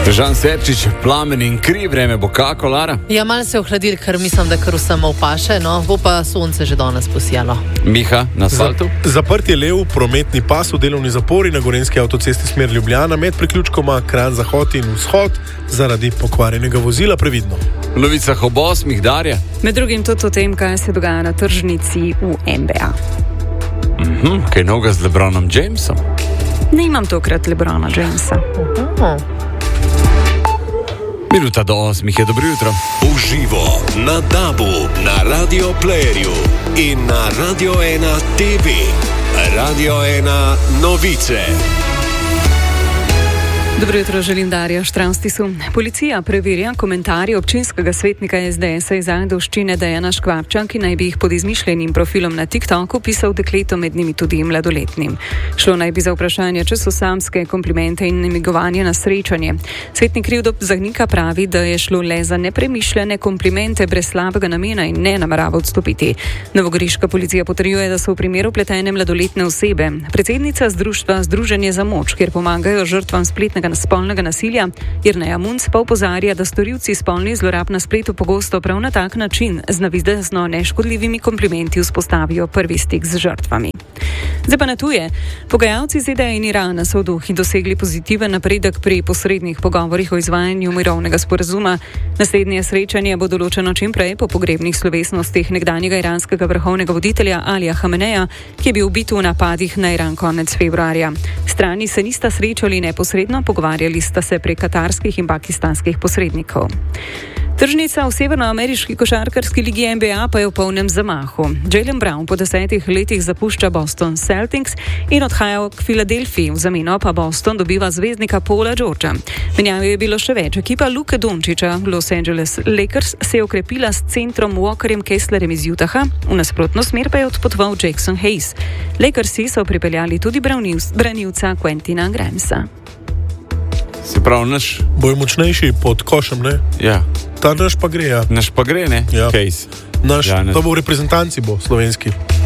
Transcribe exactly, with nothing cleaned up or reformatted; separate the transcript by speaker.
Speaker 1: Žan Serčič, plamen in kri, vreme bo kako, Lara?
Speaker 2: Ja, malo se je ohladil, ker mislim, da kar vsem opaše, no, bo pa sonce že danes posijalo.
Speaker 1: Miha, na asfaltu?
Speaker 3: Zaprt je lev prometni pas v delovni zapori na Gorenjski avtocesti smer Ljubljana med priključkoma Kranj zahod in vzhod zaradi pokvarjenega vozila, previdno.
Speaker 1: V novicah ob osmih, Darja?
Speaker 4: Med drugim tudi o tem, kaj se dogaja na tržnici v N B A.
Speaker 1: Mhm, kaj novega z LeBronom Jamesom?
Speaker 4: Ne imam tokrat LeBrona Jamesa.
Speaker 2: Uh-huh.
Speaker 1: Minuta do osmih je, dobro jutro.
Speaker 5: Uživo na Dabu, na Radio Playerju in na Radio ena T V. Radio ena novice.
Speaker 4: Dobro jutro, želim Darja Štravstisu. Policija preverja komentarje občinskega svetnika S D S-a iz Ajdovščine Dejana Škvarča, ki naj bi jih pod izmišljenim profilom na TikToku pisal dekletom, med njimi tudi mladoletnim. Šlo naj bi za vprašanje, če so samske komplimente in namigovanje na srečanje. Svetnik krivdo zanika, pravi, da je šlo le za nepremišljene komplimente brez slabega namena in ne namerava odstopiti. Novogoriška policija potrjuje, da so v primeru pletene mladoletne osebe. Predsednica zdruštva Združenje za moč, kjer pomagajo žrtvam spletnega spolnega nasilja, Jerneja Munc pa opozarja, da storilci spolnih zlorab na spletu pogosto prav na tak način z navidezno neškodljivimi komplimenti vzpostavijo prvi stik z žrtvami. Zdaj pa na tuje. Pogajalci Z D A in Irana so v Dohi dosegli pozitiven napredek pri posrednih pogovorih o izvajanju mirovnega sporazuma. Naslednje srečanje bo določeno čim prej po pogrebnih slovesnostih nekdanjega iranskega vrhovnega voditelja Alija Hameneja, ki je bil ubit v napadih na Iran konec februarja. Strani se nista srečali neposredno, pogovarjali sta se prek katarskih in pakistanskih posrednikov. Tržnica v severnoameriški košarkarski ligi N B A pa je v polnem zamahu. Jaylen Brown po desetih letih zapušča Boston Celtics in odhaja k Filadelfiji, v zameno pa Boston dobiva zvezdnika Paula Georgea. Menjave je bilo še več. Ekipa Luke Dončića, Los Angeles Lakers, se je okrepila s centrom Walkerjem Kesslerjem iz Utaha, v nasprotno smer pa je odpotoval Jackson Hayes. Lakersi so pripeljali tudi branilca Quentina Grimesa.
Speaker 1: Se pravi, naš...
Speaker 3: Boj močnejši pod košem, ne?
Speaker 1: Ja.
Speaker 3: Ta naš pa gre, ja.
Speaker 1: Naš pa gre, ne?
Speaker 3: Ja.
Speaker 1: Case.
Speaker 3: Naš,
Speaker 1: ja,
Speaker 3: to bo v reprezentanci, bo slovenski.